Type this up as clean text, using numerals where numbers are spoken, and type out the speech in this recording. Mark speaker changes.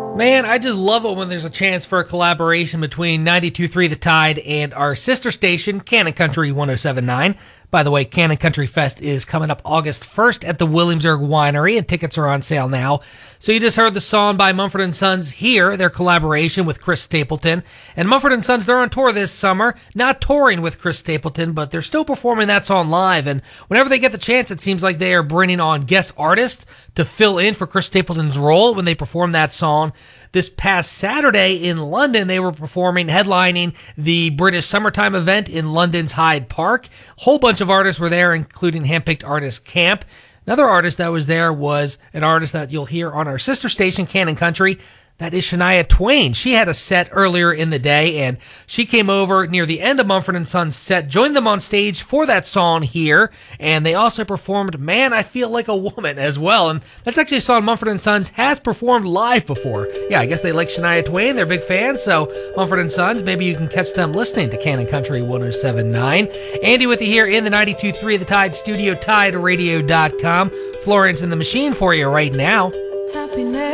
Speaker 1: Man, I just love it when there's a chance for a collaboration between 92.3 The Tide and our sister station, Cannon Country 107.9. By the way, Cannon Country Fest is coming up August 1st at the Williamsburg Winery, and tickets are on sale now. So you just heard the song by Mumford & Sons Here, their collaboration with Chris Stapleton. And Mumford & Sons, they're on tour this summer, not touring with Chris Stapleton, but they're still performing that song live. And whenever they get the chance, it seems like they are bringing on guest artists to fill in for Chris Stapleton's role when they perform that song. This past Saturday in London, they were headlining the British Summertime event in London's Hyde Park. A whole bunch of artists were there, including handpicked artist Camp. Another artist that was there was an artist that you'll hear on our sister station, Cannon Country. That is Shania Twain. She had a set earlier in the day, and she came over near the end of Mumford & Sons' set, joined them on stage for that song Here, and they also performed Man, I Feel Like a Woman as well. And that's actually a song Mumford & Sons has performed live before. Yeah, I guess they like Shania Twain. They're big fans, so Mumford & Sons, maybe you can catch them listening to Cannon Country 107.9. Andy with you here in the 92.3 The Tide studio, TideRadio.com. Florence and the Machine for you right now. Happiness.